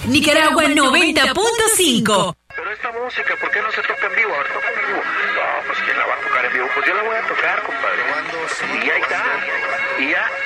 Nicaragua 90.5. Pero esta música, ¿por qué no se toca en vivo? A ver, toca en vivo. No, pues ¿quién la va a tocar en vivo? Pues yo la voy a tocar, compadre. Y ahí está. Y ya.